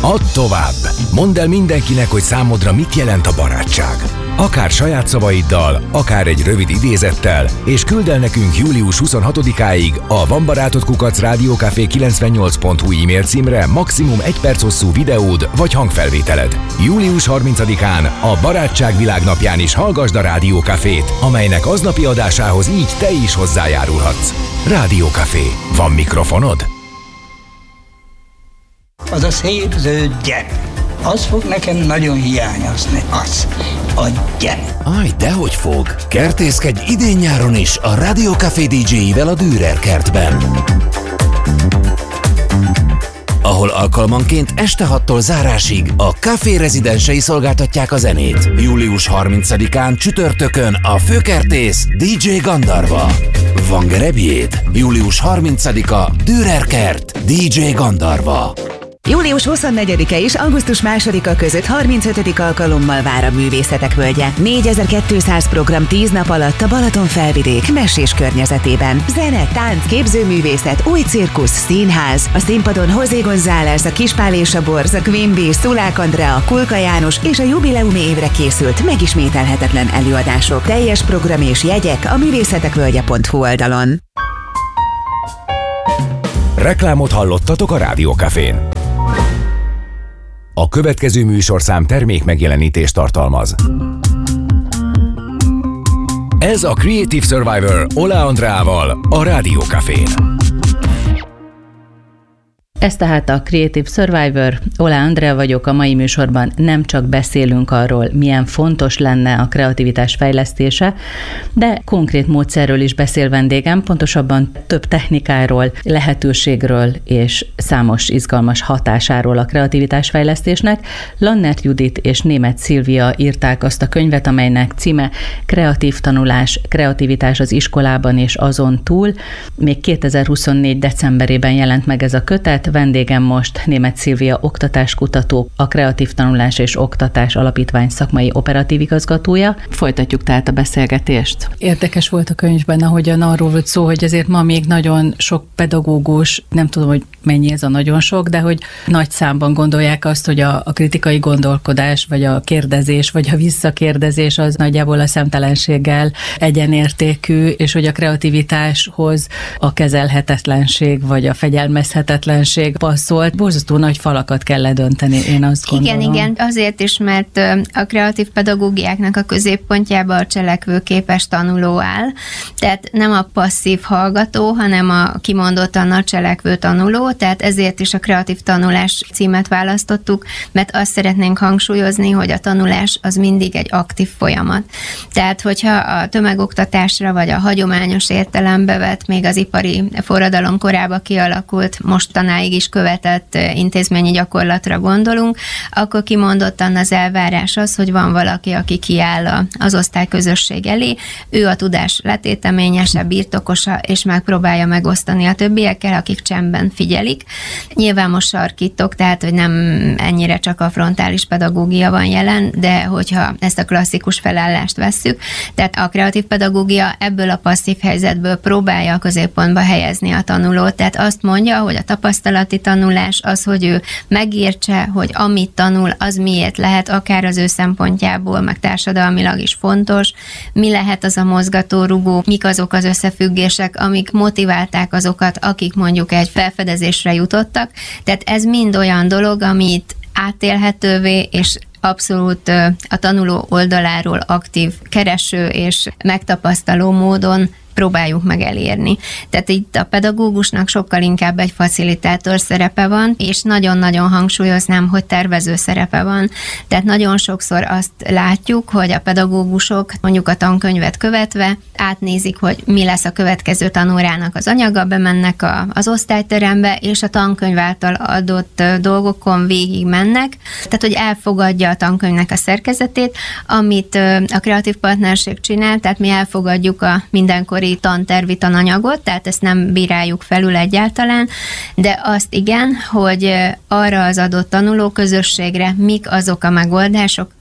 Add tovább! Mondd el mindenkinek, hogy számodra mit jelent a barátság. Akár saját szavaiddal, akár egy rövid idézettel, és küld el nekünk július 26-áig a vanbarátod@rádiókafé98.hu e-mail címre maximum 1 perc hosszú videód vagy hangfelvételed. Július 30-án a Barátság Világnapján is hallgasd a Rádiókafét, amelynek aznapi adásához így te is hozzájárulhatsz. Rádiókafé. Van mikrofonod? Az a szép zöld gyerek, az fog nekem nagyon hiányozni, az a gyerek. Aj, dehogy fog! Kertészkedj idén-nyáron is a Rádiókafé DJ-ivel a Dürer kertben, ahol alkalmanként este 6-tól zárásig a Café rezidensei szolgáltatják a zenét. Július 30-án csütörtökön a főkertész DJ Gandarva. Van gerebjéd? Július 30-a Dürer kert DJ Gandarva. Július 24-e és augusztus 2-a között 35. alkalommal vár a Művészetek Völgye. 4200 program 10 nap alatt a Balaton felvidék Messés környezetében. Zene, tánc, képzőművészet, új cirkusz, színház. A színpadon José González, a Kispál és a Borz, a Quimby, Szulák Andrea, Kulka János és a jubileumi évre készült megismételhetetlen előadások. Teljes program és jegyek a művészetekvölgye.hu oldalon. Reklámot hallottatok a Rádiókafén. A következő műsorszám termék megjelenítést tartalmaz. Ez a Creative Survivor Ola Andreával a Rádiókafén. Ez tehát a Creative Survivor, Ola Andrea vagyok, a mai műsorban nem csak beszélünk arról, milyen fontos lenne a kreativitás fejlesztése, de konkrét módszerről is beszél vendégem, pontosabban több technikáról, lehetőségről és számos izgalmas hatásáról a kreativitás fejlesztésnek. Lannert Judit és Németh Szilvia írták azt a könyvet, amelynek címe Kreatív tanulás, kreativitás az iskolában és azon túl. Még 2024. decemberében jelent meg ez a kötet. Vendégem most Németh Szilvia oktatáskutató, a Kreatív Tanulás és Oktatás Alapítvány szakmai operatív igazgatója. Folytatjuk tehát a beszélgetést. Érdekes volt a könyvben, ahogyan arról volt szó, hogy azért ma még nagyon sok pedagógus, nem tudom, hogy mennyi ez a nagyon sok, de hogy nagy számban gondolják azt, hogy a kritikai gondolkodás, vagy a kérdezés, vagy a visszakérdezés az nagyjából a szemtelenséggel egyenértékű, és hogy a kreativitáshoz a kezelhetetlenség, vagy a fegyelmezhetetlenség passzolt. Borzasztó nagy falakat kell ledönteni, én azt gondolom. Igen, azért is, mert a kreatív pedagógiáknak a középpontjában a cselekvőképes tanuló áll. Tehát nem a passzív hallgató, hanem a kimondottan a cselekvő tanuló, tehát ezért is a kreatív tanulás címet választottuk, mert azt szeretnénk hangsúlyozni, hogy a tanulás az mindig egy aktív folyamat. Tehát, hogyha a tömegoktatásra vagy a hagyományos értelembe vett, még az ipari forradalom korába kialakult, mostanáig is követett intézményi gyakorlatra gondolunk, akkor kimondottan az elvárás az, hogy van valaki, aki kiáll az osztályközösség elé, ő a tudás letéteményese, birtokosa, és megpróbálja megosztani a többiekkel, akik csendben figyelik. Nyilván most sarkítok, tehát, hogy nem ennyire csak a frontális pedagógia van jelen, de hogyha ezt a klasszikus felállást vesszük, tehát a kreatív pedagógia ebből a passzív helyzetből próbálja a középpontba helyezni a tanulót, tehát azt mondja, hogy a tapasztalati tanulás az, hogy ő megértse, hogy amit tanul, az miért lehet, akár az ő szempontjából, meg társadalmilag is fontos, mi lehet az a mozgatórugó, mik azok az összefüggések, amik motiválták azokat, akik mondjuk egy felfedezésre jutottak. Tehát ez mind olyan dolog, amit átélhetővé és abszolút a tanuló oldaláról aktív, kereső és megtapasztaló módon próbáljuk meg elérni. Tehát itt a pedagógusnak sokkal inkább egy facilitátor szerepe van, és nagyon-nagyon hangsúlyoznám, hogy tervező szerepe van. Tehát nagyon sokszor azt látjuk, hogy a pedagógusok mondjuk a tankönyvet követve átnézik, hogy mi lesz a következő tanórának az anyaga, bemennek az osztályterembe, és a tankönyv által adott dolgokon végig mennek. Tehát, hogy elfogadja a tankönyvnek a szerkezetét, amit a kreatív partnerség csinál, tehát mi elfogadjuk a mindenkori tantervi tananyagot, tehát ezt nem bíráljuk felül egyáltalán, de azt igen, hogy arra az adott tanulóközösségre mik azok a megoldások,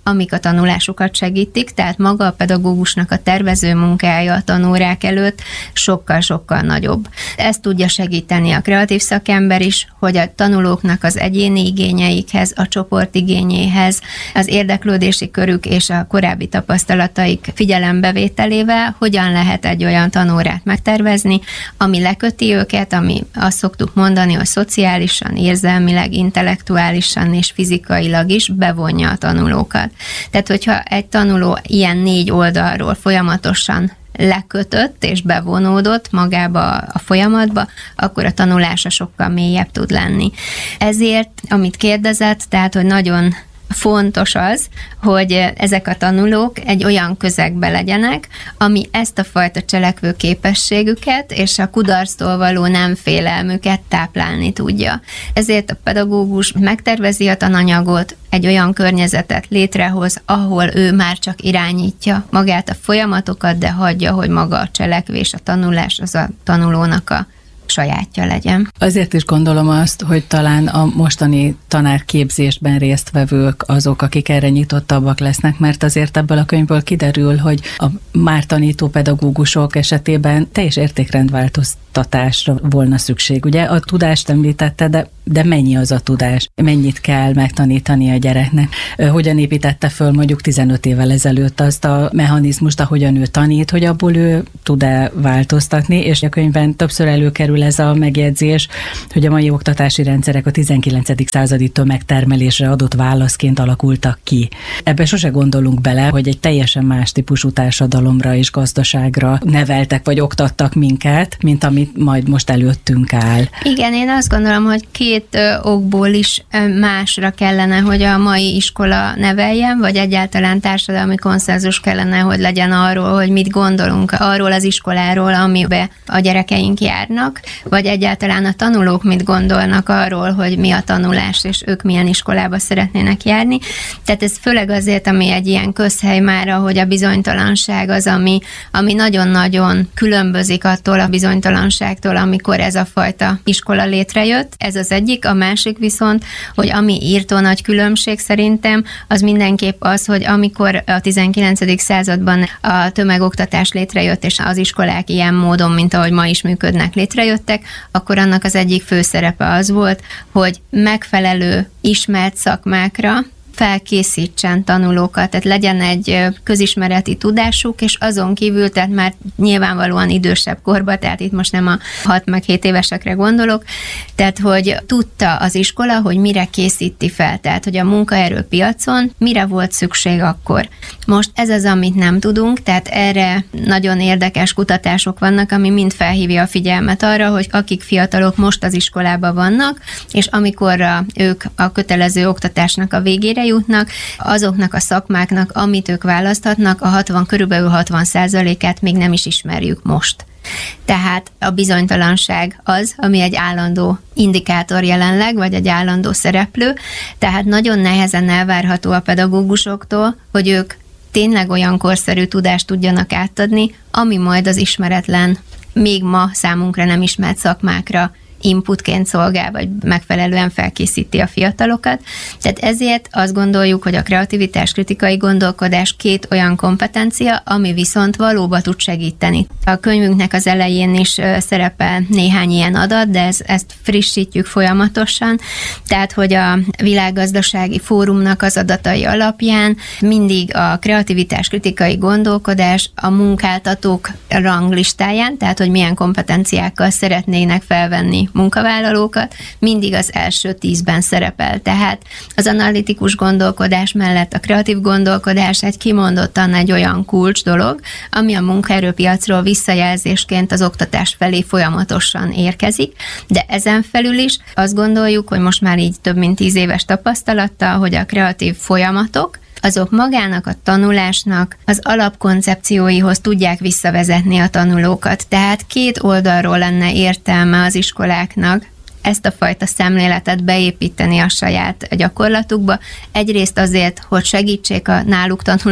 amik a tanulásukat segítik, tehát maga a pedagógusnak a tervező munkája a tanórák előtt sokkal-sokkal nagyobb. Ezt tudja segíteni a kreatív szakember is, hogy a tanulóknak az egyéni igényeikhez, a csoport igényéhez, az érdeklődési körük és a korábbi tapasztalataik figyelembevételével hogyan lehet egy olyan tanórát megtervezni, ami leköti őket, ami azt szoktuk mondani, hogy szociálisan, érzelmileg, intellektuálisan és fizikailag is bevonja a tanulókat. Tehát, hogyha egy tanuló ilyen 4 oldalról folyamatosan lekötött és bevonódott magába a folyamatba, akkor a tanulása sokkal mélyebb tud lenni. Ezért, amit kérdezett, tehát, hogy nagyon fontos az, hogy ezek a tanulók egy olyan közegbe legyenek, ami ezt a fajta cselekvő képességüket és a kudarctól való nem félelmüket táplálni tudja. Ezért a pedagógus megtervezi a tananyagot, egy olyan környezetet létrehoz, ahol ő már csak irányítja magát a folyamatokat, de hagyja, hogy maga a cselekvés, a tanulás az a tanulónak a sajátja legyen. Azért is gondolom azt, hogy talán a mostani tanárképzésben résztvevők azok, akik erre nyitottabbak lesznek, mert azért ebből a könyvből kiderül, hogy a már tanító pedagógusok esetében teljes értékrendváltoztatásra volna szükség. Ugye a tudást említette, de mennyi az a tudás? Mennyit kell megtanítani a gyereknek? Hogyan építette föl mondjuk 15 évvel ezelőtt azt a mechanizmust, ahogyan ő tanít, hogy abból ő tud-e változtatni, és a könyvben többször előkerül ez a megjegyzés, hogy a mai oktatási rendszerek a 19. századi tömegtermelésre adott válaszként alakultak ki. Ebben sose gondolunk bele, hogy egy teljesen más típusú társadalomra és gazdaságra neveltek vagy oktattak minket, mint amit majd most előttünk áll. Igen, én azt gondolom, hogy 2 okból is másra kellene, hogy a mai iskola neveljen, vagy egyáltalán társadalmi konszenzus kellene, hogy legyen arról, hogy mit gondolunk arról az iskoláról, amibe a gyerekeink járnak, vagy egyáltalán a tanulók mit gondolnak arról, hogy mi a tanulás, és ők milyen iskolába szeretnének járni. Tehát ez főleg azért, ami egy ilyen közhely már, hogy a bizonytalanság az, ami nagyon-nagyon különbözik attól a bizonytalanságtól, amikor ez a fajta iskola létrejött. Ez az egyik, a másik viszont, hogy ami írtó nagy különbség szerintem, az mindenképp az, hogy amikor a 19. században a tömegoktatás létrejött, és az iskolák ilyen módon, mint ahogy ma is működnek, létrejöttek, akkor annak az egyik fő szerepe az volt, hogy megfelelő ismert szakmákra felkészítsen tanulókat, tehát legyen egy közismereti tudásuk, és azon kívül, tehát már nyilvánvalóan idősebb korban, tehát itt most nem a 6 meg 7 évesekre gondolok, tehát hogy tudta az iskola, hogy mire készíti fel, tehát hogy a munkaerőpiacon mire volt szükség akkor. Most ez az, amit nem tudunk, tehát erre nagyon érdekes kutatások vannak, ami mind felhívja a figyelmet arra, hogy akik fiatalok most az iskolában vannak, és amikorra ők a kötelező oktatásnak a végére jutnak, azoknak a szakmáknak, amit ők választhatnak, körülbelül 60%-át még nem is ismerjük most. Tehát a bizonytalanság az, ami egy állandó indikátor jelenleg, vagy egy állandó szereplő, tehát nagyon nehezen elvárható a pedagógusoktól, hogy ők tényleg olyan korszerű tudást tudjanak átadni, ami majd az ismeretlen, még ma számunkra nem ismert szakmákra inputként szolgál, vagy megfelelően felkészíti a fiatalokat. Tehát ezért azt gondoljuk, hogy a kreativitás, kritikai gondolkodás 2 olyan kompetencia, ami viszont valóban tud segíteni. A könyvünknek az elején is szerepel néhány ilyen adat, de ezt frissítjük folyamatosan, tehát hogy a Világgazdasági Fórumnak az adatai alapján mindig a kreativitás, kritikai gondolkodás a munkáltatók ranglistáján, tehát hogy milyen kompetenciákkal szeretnének felvenni munkavállalókat, mindig az első 10-ben szerepel. Tehát az analitikus gondolkodás mellett a kreatív gondolkodás egy kimondottan egy olyan kulcs dolog, ami a munkaerőpiacról visszajelzésként az oktatás felé folyamatosan érkezik, de ezen felül is azt gondoljuk, hogy most már így több mint 10 éves tapasztalattal, hogy a kreatív folyamatok azok magának a tanulásnak az alapkoncepcióihoz tudják visszavezetni a tanulókat. Tehát 2 oldalról lenne értelme az iskoláknak ezt a fajta szemléletet beépíteni a saját gyakorlatukba. Egyrészt azért, hogy segítsék a náluk tanuló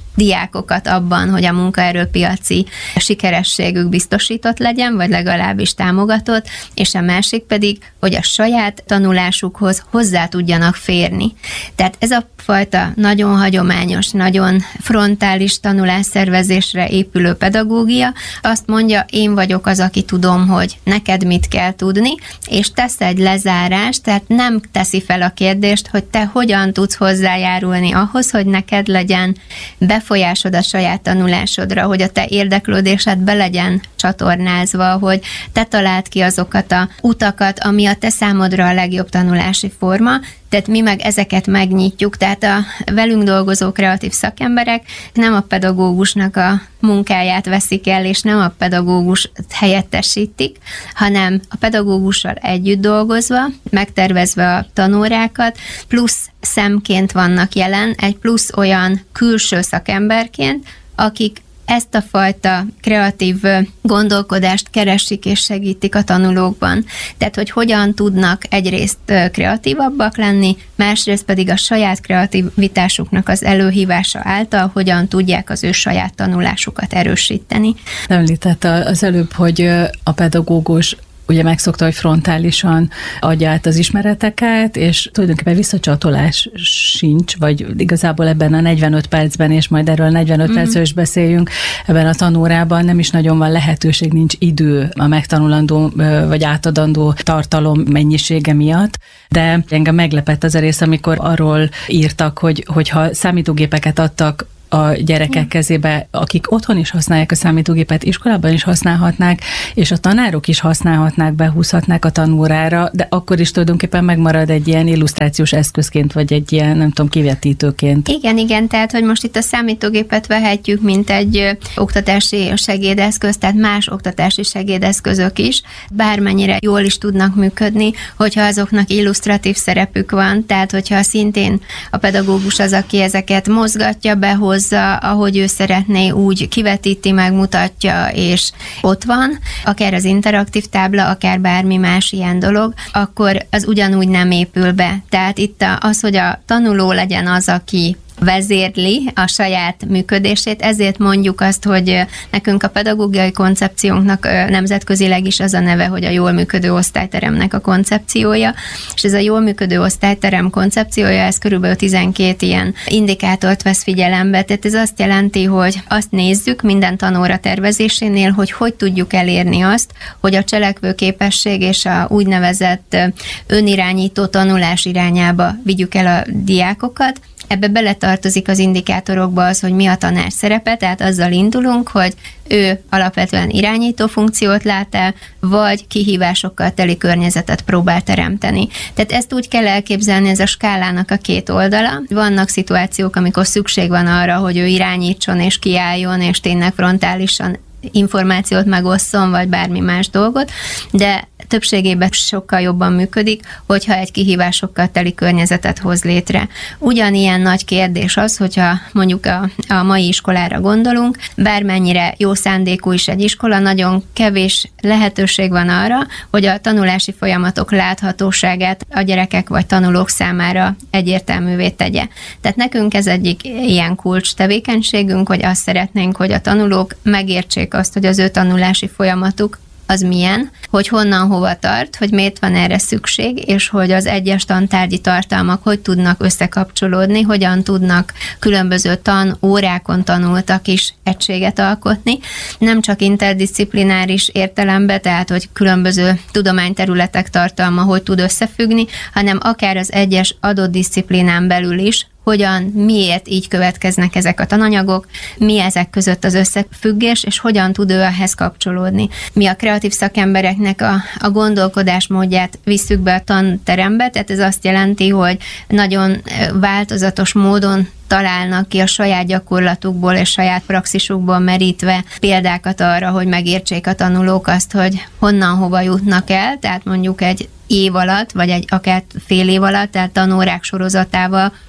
diákokat abban, hogy a munkaerőpiaci sikerességük biztosított legyen, vagy legalábbis támogatott, és a másik pedig, hogy a saját tanulásukhoz hozzá tudjanak férni. Tehát ez a fajta nagyon hagyományos, nagyon frontális tanulásszervezésre épülő pedagógia azt mondja, én vagyok az, aki tudom, hogy neked mit kell tudni, és tesz egy lezárást, tehát nem teszi fel a kérdést, hogy te hogyan tudsz hozzájárulni ahhoz, hogy neked legyen befolyásod a saját tanulásodra, hogy a te érdeklődésed be legyen csatornázva, hogy te találd ki azokat a utakat, ami a te számodra a legjobb tanulási forma, tehát mi meg ezeket megnyitjuk, tehát a velünk dolgozó kreatív szakemberek nem a pedagógusnak a munkáját veszik el, és nem a pedagógus helyettesítik, hanem a pedagógussal együtt dolgozva, megtervezve a tanórákat, plusz szemként vannak jelen, egy plusz olyan külső szakemberként, akik ezt a fajta kreatív gondolkodást keresik és segítik a tanulókban. Tehát, hogy hogyan tudnak egyrészt kreatívabbak lenni, másrészt pedig a saját kreativitásuknak az előhívása által hogyan tudják az ő saját tanulásukat erősíteni. Említette az előbb, hogy a pedagógus ugye megszokta, hogy frontálisan adja át az ismereteket, és tulajdonképpen visszacsatolás sincs, vagy igazából ebben a 45 percben, és majd erről 45 percről is beszéljünk, ebben a tanórában nem is nagyon van lehetőség, nincs idő a megtanulandó vagy átadandó tartalom mennyisége miatt, de engem meglepett az a rész, amikor arról írtak, hogyha számítógépeket adtak a gyerekek kezébe, akik otthon is használják a számítógépet, iskolában is használhatnák, és a tanárok is használhatnák, behúzhatnák a tanórára, de akkor is tulajdonképpen megmarad egy ilyen illusztrációs eszközként, vagy egy ilyen, nem tudom, kivetítőként. Igen, tehát, hogy most itt a számítógépet vehetjük, mint egy oktatási segédeszköz, tehát más oktatási segédeszközök is, bármennyire jól is tudnak működni, hogyha azoknak illusztratív szerepük van, tehát hogyha szintén a pedagógus az, aki ezeket mozgatja, behozza, ahogy ő szeretné, úgy kivetíti, megmutatja, és ott van, akár az interaktív tábla, akár bármi más ilyen dolog, akkor az ugyanúgy nem épül be. Tehát itt az, hogy a tanuló legyen az, aki vezérli a saját működését, ezért mondjuk azt, hogy nekünk a pedagógiai koncepciónknak nemzetközileg is az a neve, hogy a jól működő osztályteremnek a koncepciója, és ez a jól működő osztályterem koncepciója, ez körülbelül 12 ilyen indikátort vesz figyelembe, tehát ez azt jelenti, hogy azt nézzük minden tanóra tervezésénél, hogy tudjuk elérni azt, hogy a cselekvőképesség és a úgynevezett önirányító tanulás irányába vigyük el a diákokat. Ebbe beletartozik az indikátorokba az, hogy mi a tanár szerepe, tehát azzal indulunk, hogy ő alapvetően irányító funkciót lát el, vagy kihívásokkal teli környezetet próbál teremteni. Tehát ezt úgy kell elképzelni, ez a skálának a két oldala. Vannak szituációk, amikor szükség van arra, hogy ő irányítson és kiálljon, és tényleg frontálisan információt megosszon, vagy bármi más dolgot, de többségében sokkal jobban működik, hogyha egy kihívásokkal teli környezetet hoz létre. Ugyanilyen nagy kérdés az, hogyha mondjuk a mai iskolára gondolunk, bármennyire jó szándékú is egy iskola, nagyon kevés lehetőség van arra, hogy a tanulási folyamatok láthatóságát a gyerekek vagy tanulók számára egyértelművé tegye. Tehát nekünk ez egyik ilyen kulcs tevékenységünk, hogy azt szeretnénk, hogy a tanulók megértsék azt, hogy az ő tanulási folyamatuk az milyen, hogy honnan hova tart, hogy miért van erre szükség, és hogy az egyes tantárgyi tartalmak hogy tudnak összekapcsolódni, hogyan tudnak különböző tanórákon tanultak is egységet alkotni. Nem csak interdisziplináris értelemben, tehát hogy különböző tudományterületek tartalma hogy tud összefüggni, hanem akár az egyes adott disziplinán belül is, hogyan, miért így következnek ezek a tananyagok, mi ezek között az összefüggés, és hogyan tud ő ehhez kapcsolódni. Mi a kreatív szakembereknek a gondolkodásmódját visszük be a tanterembe, tehát ez azt jelenti, hogy nagyon változatos módon találnak ki a saját gyakorlatukból és saját praxisukból merítve példákat arra, hogy megértsék a tanulók azt, hogy honnan hova jutnak el, tehát mondjuk egy év alatt, vagy egy akár fél év alatt, tehát tanórák sorozatával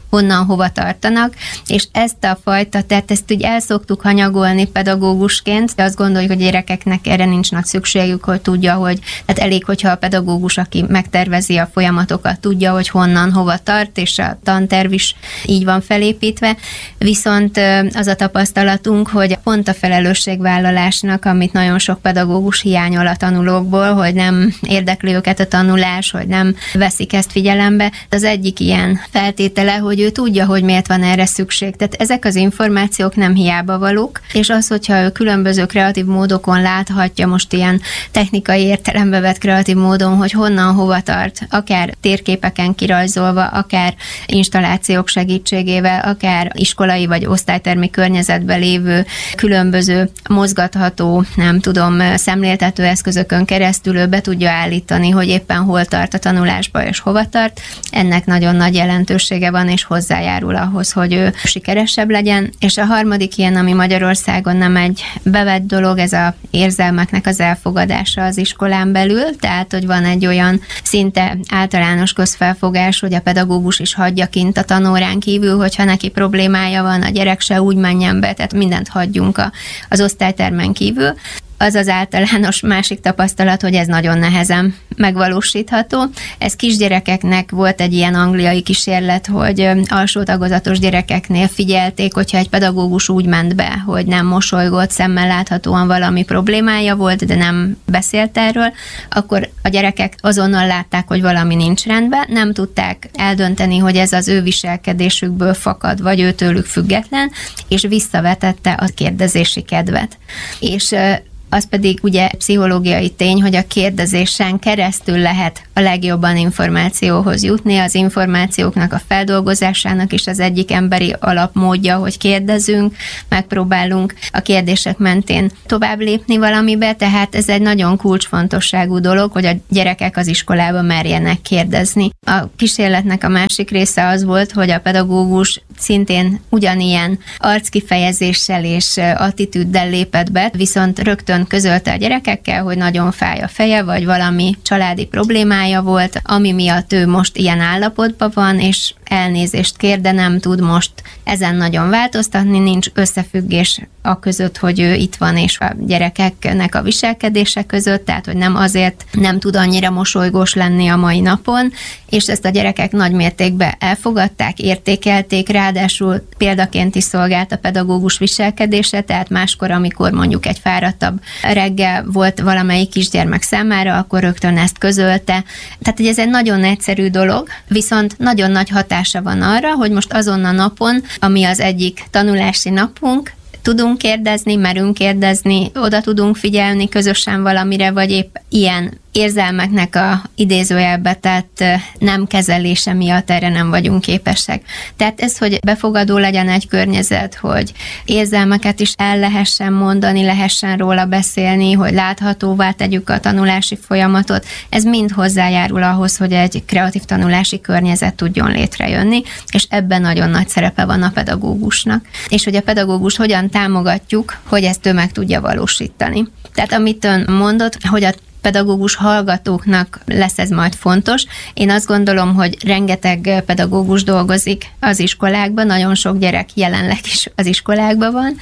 honnan hova tartanak, és ezt a fajta, tehát ezt úgy el szoktuk hanyagolni pedagógusként, de azt gondoljuk, hogy a gyerekeknek erre nincs nagy szükségük, hogy tudja, hogy tehát elég, hogyha a pedagógus, aki megtervezi a folyamatokat, tudja, hogy honnan, hova tart, és a tanterv is így van felépítve. Viszont az a tapasztalatunk, hogy pont a felelősségvállalásnak, amit nagyon sok pedagógus hiányol a tanulókból, hogy nem érdekli őket a tanulás, hogy nem veszik ezt figyelembe. Az egyik ilyen feltétele, hogy ő tudja, hogy miért van erre szükség. Tehát ezek az információk nem hiába valók, és az, hogyha ő különböző kreatív módokon láthatja, most ilyen technikai értelembe vett kreatív módon, hogy honnan, hova tart, akár térképeken kirajzolva, akár installációk segítségével, akár iskolai vagy osztálytermi környezetben lévő különböző mozgatható, nem tudom, szemléltető eszközökön keresztül ő be tudja állítani, hogy éppen hol tart a tanulásba és hova tart. Ennek nagyon nagy jelentősége van, és hozzájárul ahhoz, hogy ő sikeresebb legyen. És a harmadik ilyen, ami Magyarországon nem egy bevett dolog, ez az érzelmeknek az elfogadása az iskolán belül, tehát, hogy van egy olyan szinte általános közfelfogás, hogy a pedagógus is hagyja kint a tanórán kívül, hogyha neki problémája van, a gyerek se úgy menjen be, tehát mindent hagyjunk az osztálytermen kívül. Az az általános másik tapasztalat, hogy ez nagyon nehezen megvalósítható. Ez kisgyerekeknek volt egy ilyen angliai kísérlet, hogy alsó tagozatos gyerekeknél figyelték, hogyha egy pedagógus úgy ment be, hogy nem mosolygott, szemmel láthatóan valami problémája volt, de nem beszélt erről, akkor a gyerekek azonnal látták, hogy valami nincs rendben, nem tudták eldönteni, hogy ez az ő viselkedésükből fakad, vagy őtőlük független, és visszavetette a kérdezési kedvet. És az pedig ugye pszichológiai tény, hogy a kérdezésen keresztül lehet a legjobban információhoz jutni, az információknak a feldolgozásának is az egyik emberi alapmódja, hogy kérdezünk, megpróbálunk a kérdések mentén tovább lépni valamibe, tehát ez egy nagyon kulcsfontosságú dolog, hogy a gyerekek az iskolába merjenek kérdezni. A kísérletnek a másik része az volt, hogy a pedagógus szintén ugyanilyen arckifejezéssel és attitűddel lépett be, viszont rögtön közölte a gyerekekkel, hogy nagyon fáj a feje, vagy valami családi problémája volt, ami miatt ő most ilyen állapotban van, és elnézést kér, de nem tud most ezen nagyon változtatni, nincs összefüggés a között, hogy ő itt van, és a gyerekeknek a viselkedése között, tehát, hogy nem azért nem tud annyira mosolygós lenni a mai napon, és ezt a gyerekek nagy mértékben elfogadták, értékelték, ráadásul példaként is szolgált a pedagógus viselkedése, tehát máskor, amikor mondjuk egy fáradtabb reggel volt valamelyik kisgyermek számára, akkor rögtön ezt közölte. Tehát, hogy ez egy nagyon egyszerű dolog, viszont nagyon nagy hatása van arra, hogy most azon a napon, ami az egyik tanulási napunk, tudunk kérdezni, merünk kérdezni, oda tudunk figyelni közösen valamire, vagy épp ilyen érzelmeknek a idézőjelbe tett nem kezelése miatt erre nem vagyunk képesek. Tehát ez, hogy befogadó legyen egy környezet, hogy érzelmeket is el lehessen mondani, lehessen róla beszélni, hogy láthatóvá tegyük a tanulási folyamatot, ez mind hozzájárul ahhoz, hogy egy kreatív tanulási környezet tudjon létrejönni, és ebben nagyon nagy szerepe van a pedagógusnak. És hogy a pedagógust hogyan támogatjuk, hogy ezt ő meg tudja valósítani. Tehát amit ön mondott, hogy a pedagógus hallgatóknak lesz ez majd fontos. Én azt gondolom, hogy rengeteg pedagógus dolgozik az iskolákban, nagyon sok gyerek jelenleg is az iskolákban van,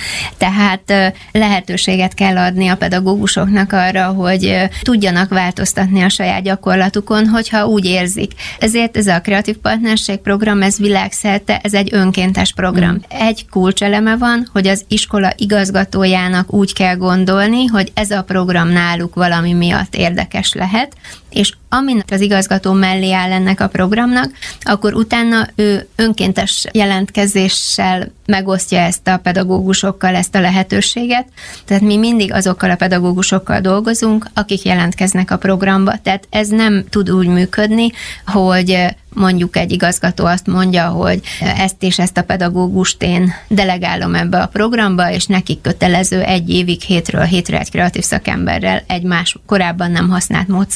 tehát lehetőséget kell adni a pedagógusoknak arra, hogy tudjanak változtatni a saját gyakorlatukon, hogyha úgy érzik. Ezért ez a Kreatív Partnerség program, ez világszerte, ez egy önkéntes program. Egy kulcseleme van, hogy az iskola igazgatójának úgy kell gondolni, hogy ez a program náluk valami miatt érdekes lehet, és aminek az igazgató mellé áll ennek a programnak, akkor utána ő önkéntes jelentkezéssel megosztja ezt a pedagógusokkal ezt a lehetőséget. Tehát mi mindig azokkal a pedagógusokkal dolgozunk, akik jelentkeznek a programba. Tehát ez nem tud úgy működni, hogy mondjuk egy igazgató azt mondja, hogy ezt és ezt a pedagógust én delegálom ebbe a programba, és nekik kötelező 1 évig hétről hétre egy kreatív szakemberrel egy más korábban nem használt módszertannal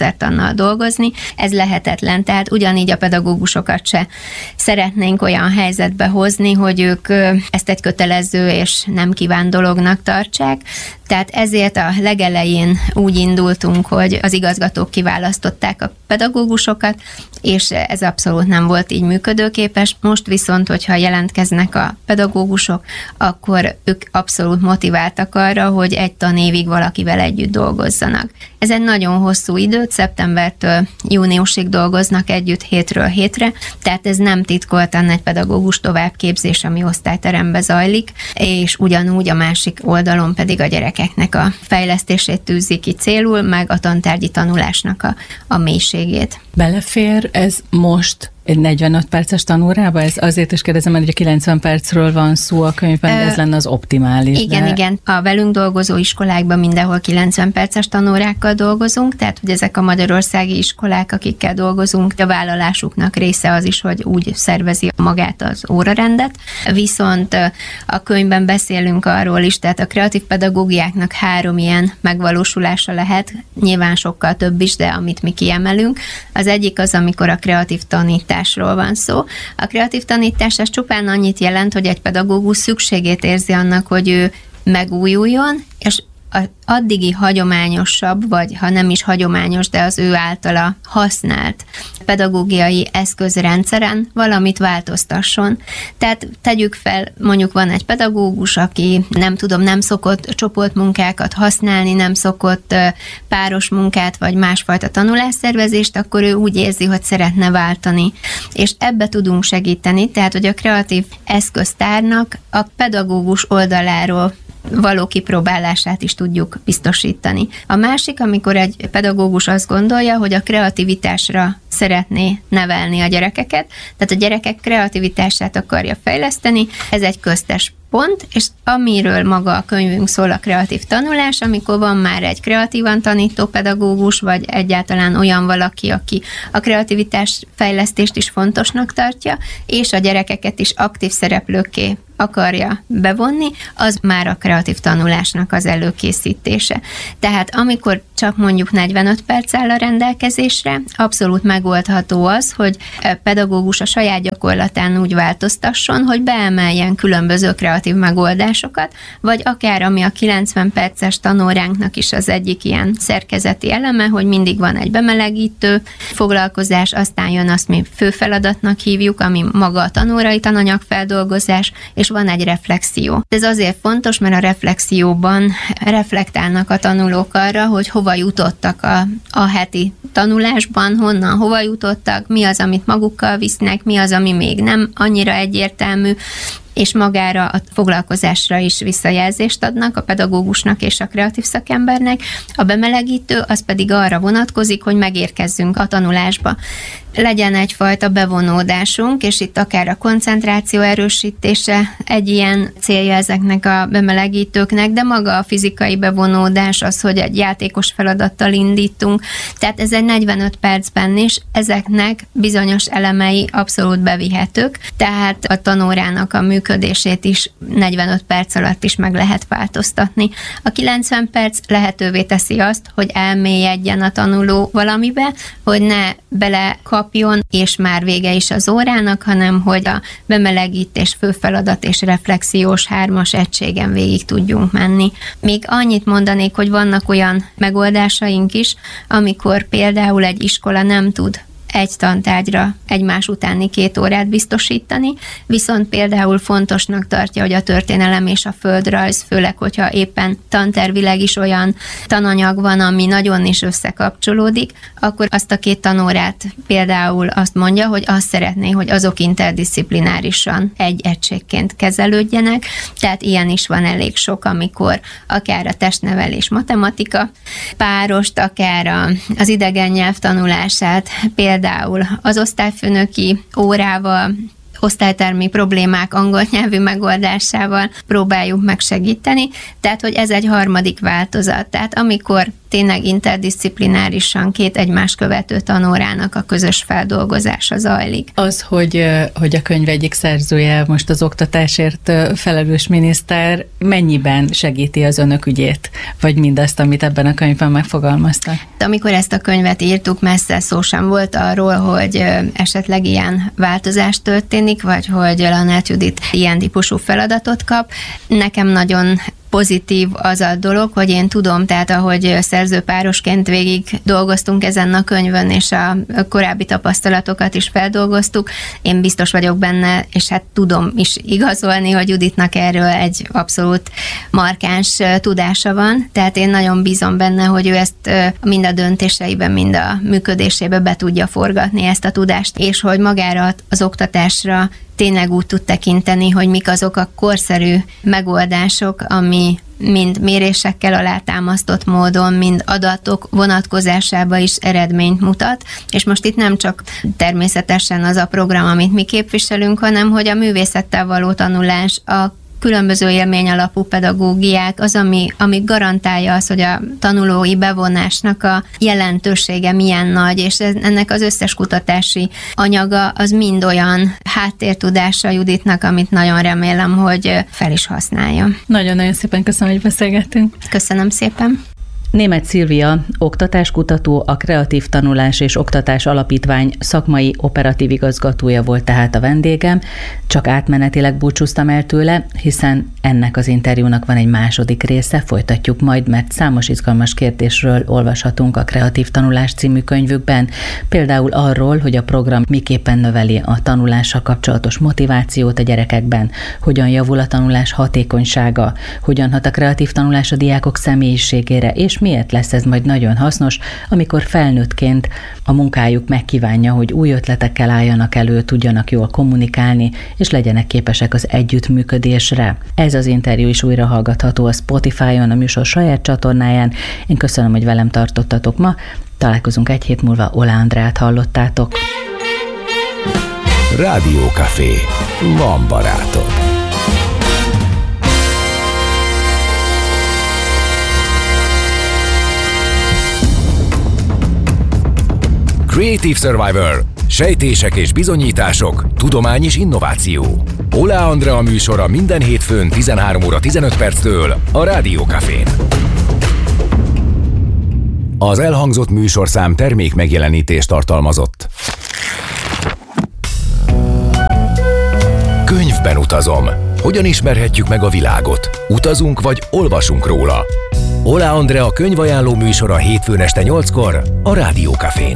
azonnal dolgozni, ez lehetetlen. Tehát ugyanígy a pedagógusokat se szeretnénk olyan helyzetbe hozni, hogy ők ezt egy kötelező és nem kívánt dolognak tartsák. Tehát ezért a legelején úgy indultunk, hogy az igazgatók kiválasztották a pedagógusokat, és ez abszolút nem volt így működőképes. Most viszont, hogyha jelentkeznek a pedagógusok, akkor ők abszolút motiváltak arra, hogy egy tanévig valakivel együtt dolgozzanak. Ez egy nagyon hosszú időt, szeptembertől júniusig dolgoznak együtt hétről hétre, tehát ez nem titkoltan egy pedagógus továbbképzés, ami osztályterembe zajlik, és ugyanúgy a másik oldalon pedig a gyerekeknek a fejlesztését tűzi ki célul, meg a tantárgyi tanulásnak a mélységét. Belefér ez most egy 45 perces tanórába? Ez azért is kérdezem, mert ugye 90 percről van szó a könyvben, de ez lenne az optimális. Igen. A velünk dolgozó iskolákban mindenhol 90 perces tanórákkal dolgozunk, tehát hogy ezek a magyarországi iskolák, akikkel dolgozunk, a vállalásuknak része az is, hogy úgy szervezi magát az órarendet. Viszont a könyvben beszélünk arról is, tehát a kreatív pedagógiáknak 3 ilyen megvalósulása lehet, nyilván sokkal több is, de amit mi kiemelünk. Az egyik az, amikor a kreatív tanításról van szó. A kreatív tanítás az csupán annyit jelent, hogy egy pedagógus szükségét érzi annak, hogy ő megújuljon, és addigi hagyományosabb, vagy ha nem is hagyományos, de az ő általa használt pedagógiai eszközrendszeren valamit változtasson. Tehát tegyük fel, mondjuk van egy pedagógus, aki nem szokott csoportmunkákat használni, nem szokott páros munkát, vagy másfajta tanulásszervezést, akkor ő úgy érzi, hogy szeretne váltani. És ebbe tudunk segíteni, tehát hogy a kreatív eszköztárnak a pedagógus oldaláról való kipróbálását is tudjuk biztosítani. A másik, amikor egy pedagógus azt gondolja, hogy a kreativitásra szeretné nevelni a gyerekeket, tehát a gyerekek kreativitását akarja fejleszteni, ez egy köztes pont, és amiről maga a könyvünk szól, a kreatív tanulás, amikor van már egy kreatívan tanító pedagógus, vagy egyáltalán olyan valaki, aki a kreativitás fejlesztést is fontosnak tartja, és a gyerekeket is aktív szereplőkké akarja bevonni, az már a kreatív tanulásnak az előkészítése. Tehát amikor csak mondjuk 45 perc áll a rendelkezésre, abszolút megoldható az, hogy a pedagógus a saját gyakorlatán úgy változtasson, hogy beemeljen különböző kreatív megoldásokat, vagy akár ami a 90 perces tanóránknak is az egyik ilyen szerkezeti eleme, hogy mindig van egy bemelegítő foglalkozás, aztán jön azt mi főfeladatnak hívjuk, ami maga a tanórai tananyagfeldolgozás, és van egy reflexió. Ez azért fontos, mert a reflexióban reflektálnak a tanulók arra, hogy hova jutottak a heti tanulásban, honnan hova jutottak, mi az, amit magukkal visznek, mi az, ami még nem annyira egyértelmű, és magára a foglalkozásra is visszajelzést adnak a pedagógusnak és a kreatív szakembernek. A bemelegítő az pedig arra vonatkozik, hogy megérkezzünk a tanulásba. Legyen egyfajta bevonódásunk, és itt akár a koncentráció erősítése egy ilyen célja ezeknek a bemelegítőknek, de maga a fizikai bevonódás az, hogy egy játékos feladattal indítunk. Tehát ez egy 45 percben is ezeknek bizonyos elemei abszolút bevihetők, tehát a tanórának a működését is 45 perc alatt is meg lehet változtatni. A 90 perc lehetővé teszi azt, hogy elmélyedjen a tanuló valamibe, hogy ne belekapjon, és már vége is az órának, hanem hogy a bemelegítés, főfeladat és reflexiós 3-as egységen végig tudjunk menni. Még annyit mondanék, hogy vannak olyan megoldásaink is, amikor például egy iskola nem tud egy tantárgyra egymás utáni 2 órát biztosítani, viszont például fontosnak tartja, hogy a történelem és a földrajz, főleg, hogyha éppen tantervileg is olyan tananyag van, ami nagyon is összekapcsolódik, akkor azt a 2 tanórát például azt mondja, hogy azt szeretné, hogy azok interdisziplinárisan egy egységként kezelődjenek, tehát ilyen is van elég sok, amikor akár a testnevelés matematika párost, akár az idegen nyelv tanulását, például az osztályfőnöki órával, osztálytermi problémák angol nyelvű megoldásával próbáljuk megsegíteni, tehát hogy ez egy harmadik változat. Tehát amikor tényleg interdisziplinárisan 2 egymást követő tanórának a közös feldolgozása zajlik. Az, hogy a könyv egyik szerzője most az oktatásért felelős miniszter, mennyiben segíti az önök ügyét, vagy mindazt, amit ebben a könyvben megfogalmaztak? Amikor ezt a könyvet írtuk, messze szó sem volt arról, hogy esetleg ilyen változás történik, vagy hogy Lanert Judit ilyen típusú feladatot kap. Nekem nagyon pozitív az a dolog, hogy én tudom, tehát ahogy szerzőpárosként végig dolgoztunk ezen a könyvön, és a korábbi tapasztalatokat is feldolgoztuk, én biztos vagyok benne, és hát tudom is igazolni, hogy Juditnak erről egy abszolút markáns tudása van, tehát én nagyon bízom benne, hogy ő ezt mind a döntéseiben, mind a működésébe be tudja forgatni ezt a tudást, és hogy magára az oktatásra tényleg úgy tud tekinteni, hogy mik azok a korszerű megoldások, ami mind mérésekkel alátámasztott módon, mind adatok vonatkozásában is eredményt mutat, és most itt nem csak természetesen az a program, amit mi képviselünk, hanem hogy a művészettel való tanulás, a különböző élmény alapú pedagógiák az, ami garantálja azt, hogy a tanulói bevonásnak a jelentősége milyen nagy, és ennek az összes kutatási anyaga az mind olyan háttértudása Juditnak, amit nagyon remélem, hogy fel is használja. Nagyon-nagyon szépen köszönöm, hogy beszélgettünk. Köszönöm szépen. Németh Szilvia, oktatáskutató, a Kreatív Tanulás és Oktatás Alapítvány szakmai operatív igazgatója volt tehát a vendégem, csak átmenetileg búcsúztam el tőle, hiszen ennek az interjúnak van egy második része, folytatjuk majd, mert számos izgalmas kérdésről olvashatunk a Kreatív Tanulás című könyvükben, például arról, hogy a program miképpen növeli a tanulással kapcsolatos motivációt a gyerekekben, hogyan javul a tanulás hatékonysága, hogyan hat a kreatív tanulás a diákok személyiségére, és miért lesz ez majd nagyon hasznos, amikor felnőttként a munkájuk megkívánja, hogy új ötletekkel álljanak elő, tudjanak jól kommunikálni, és legyenek képesek az együttműködésre. Ez az interjú is újra hallgatható a Spotify-on, a műsor saját csatornáján. Én köszönöm, hogy velem tartottatok ma. Találkozunk egy hét múlva, Oláh Andrát hallottátok. Rádiókafé. Van barátod. Creative Survivor. Sejtések és bizonyítások, tudomány és innováció. Oláh Andrea műsora minden hétfőn 13 óra 15 perctől a Rádiókafén. Az elhangzott műsorszám termék megjelenítést tartalmazott. Könyvben utazom. Hogyan ismerhetjük meg a világot? Utazunk vagy olvasunk róla? Oláh Andrea könyvajánló műsora hétfőn este 8-kor a Rádiókafén.